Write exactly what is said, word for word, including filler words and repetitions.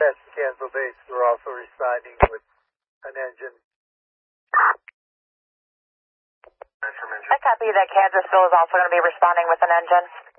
That's Kansas Base. We're also responding with an engine. I copy that Kansasville is also going to be responding with an engine.